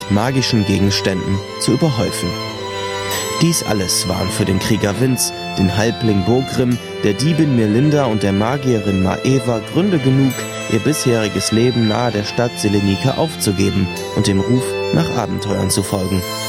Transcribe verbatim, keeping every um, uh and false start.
mit magischen Gegenständen zu überhäufen. Dies alles waren für den Krieger Vince, den Halbling Burgrim, der Diebin Melinda und der Magierin Maeva Gründe genug, ihr bisheriges Leben nahe der Stadt Selenika aufzugeben und dem Ruf nach Abenteuern zu folgen.